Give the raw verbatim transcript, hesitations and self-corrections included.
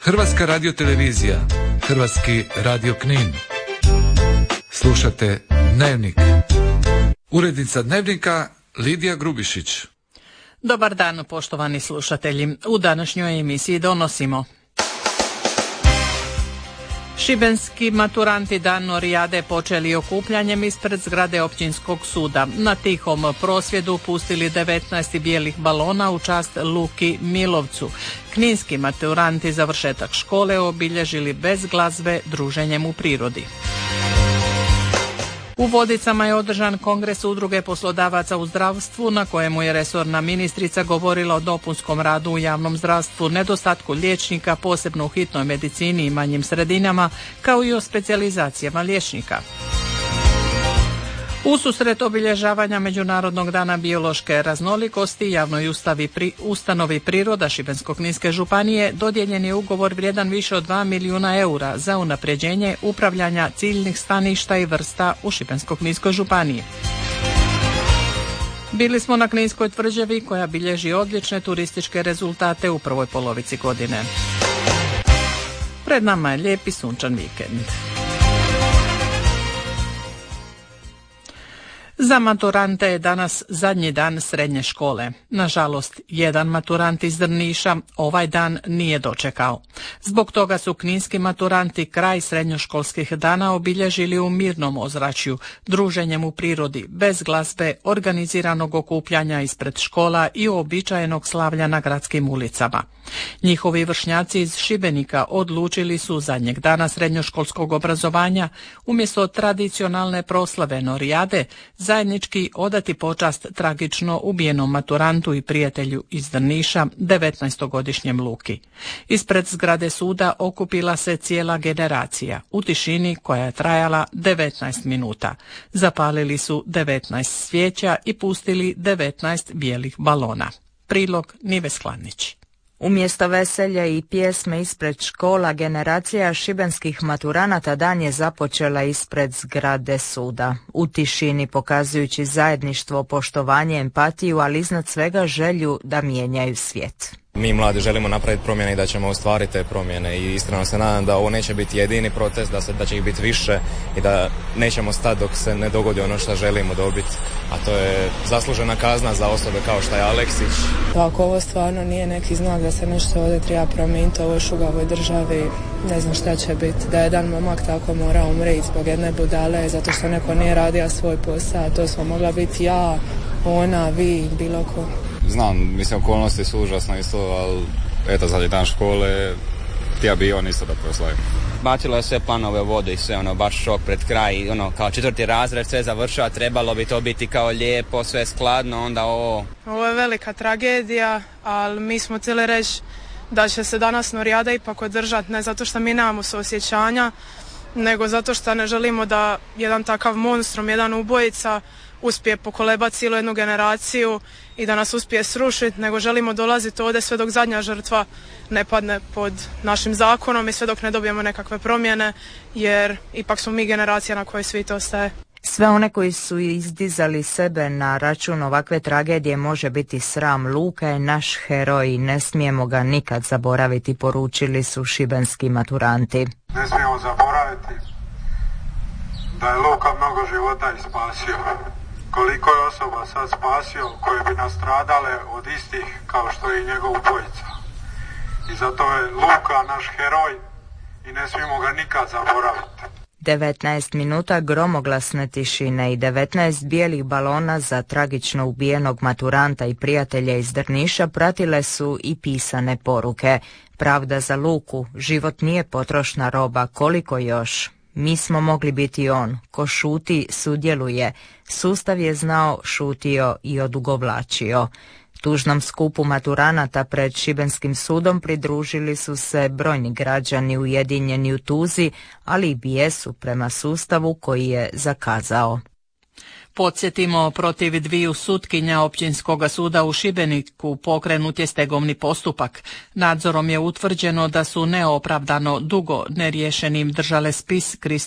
Hrvatska radiotelevizija, Hrvatski radio Knin. Slušate Dnevnik. Urednica Dnevnika Lidija Grubišić. Dobar dan, poštovani slušatelji. U današnjoj emisiji donosimo: šibenski maturanti dan orijade počeli okupljanjem ispred zgrade općinskog suda. Na tihom prosvjedu pustili devetnaest bijelih balona u čast Luki Milovcu. Kninski maturanti završetak škole obilježili bez glazbe druženjem u prirodi. U Vodicama je održan kongres udruge poslodavaca u zdravstvu na kojemu je resorna ministrica govorila o dopunskom radu u javnom zdravstvu, nedostatku liječnika, posebno u hitnoj medicini i manjim sredinama, kao i o specijalizacijama liječnika. Ususret obilježavanja Međunarodnog dana biološke raznolikosti javnoj ustavi pri, ustanovi Priroda Šibensko-kninske županije dodijeljen je ugovor vrijedan više od dva milijuna eura za unapređenje upravljanja ciljnih staništa i vrsta u Šibensko-kninskoj županiji. Bili smo na Kninskoj tvrđavi koja bilježi odlične turističke rezultate u prvoj polovici godine. Pred nama je lijep i sunčan vikend. Za maturante je danas zadnji dan srednje škole. Nažalost, jedan maturant iz Drniša ovaj dan nije dočekao. Zbog toga su kninski maturanti kraj srednjoškolskih dana obilježili u mirnom ozračju, druženjem u prirodi, bez glazbe, organiziranog okupljanja ispred škola i uobičajenog slavlja na gradskim ulicama. Njihovi vršnjaci iz Šibenika odlučili su zadnjeg dana srednjoškolskog obrazovanja umjesto tradicionalne proslave Norijade zajednički odati počast tragično ubijenom maturantu i prijatelju iz Drniša, devetnaestogodišnjem Luki. Ispred zgrade suda okupila se cijela generacija u tišini koja je trajala devetnaest minuta. Zapalili su devetnaest svijeća i pustili devetnaest bijelih balona. Prilog Nive Skladnić. Umjesto veselja i pjesme ispred škola, generacija šibenskih maturanata dan je započela ispred zgrade suda. U tišini pokazujući zajedništvo, poštovanje, empatiju, ali iznad svega želju da mijenjaju svijet. Mi mladi želimo napraviti promjene i da ćemo ostvariti te promjene i iskreno se nadam da ovo neće biti jedini protest, da, se, da će ih biti više i da nećemo stati dok se ne dogodi ono što želimo dobiti, a to je zaslužena kazna za osobe kao što je Aleksić. Ako ovo stvarno nije neki znak da se nešto ovdje treba promijeniti u ovoj šugavoj državi, ne znam šta će biti. Da jedan momak tako mora umriti zbog jedne budale zato što neko nije radio svoj posao, to smo mogla biti ja, ona, vi, bilo ko. Znam, mislim, okolnosti su užasno isto, ali eto, zadnji dan škole, htio bi on isto da proslavim. Bacilo je sve planove u vodu i sve, ono, baš šok pred kraj, ono, kao četvrti razred, sve završava, trebalo bi to biti kao lijepo, sve skladno, onda ovo. Ovo je velika tragedija, ali mi smo htjeli reći da će se danas Norijada ipak održati, ne zato što mi nemamo suosjećanja, nego zato što ne želimo da jedan takav monstrum, jedan ubojica uspije pokolebati cijelu jednu generaciju i da nas uspije srušiti, nego želimo dolaziti ovdje sve dok zadnja žrtva ne padne pod našim zakonom i sve dok ne dobijemo nekakve promjene, jer ipak smo mi generacija na kojoj svijet ostaje. Sve one koji su izdizali sebe na račun ovakve tragedije može biti sram. Luka je naš heroj i ne smijemo ga nikad zaboraviti, poručili su šibenski maturanti. Ne smijemo zaboraviti da je Luka mnogo života spasio. Koliko je osoba sad spasio koje bi nastradale od istih kao što je i njegov ubojica. I zato je Luka naš heroj i ne smijemo ga nikad zaboraviti. devetnaest minuta gromoglasne tišine i devetnaest bijelih balona za tragično ubijenog maturanta i prijatelja iz Drniša pratile su i pisane poruke. Pravda za Luku, život nije potrošna roba, koliko još? Mi smo mogli biti on, ko šuti, sudjeluje. Sustav je znao, šutio i odugovlačio. Tužnom skupu maturanata pred Šibenskim sudom pridružili su se brojni građani ujedinjeni u tuzi, ali i bijesu prema sustavu koji je zakazao. Podsjetimo, protiv dviju sutkinja Općinskog suda u Šibeniku pokrenut je stegovni postupak. Nadzorom je utvrđeno da su neopravdano dugo neriješenim držale spis Kristina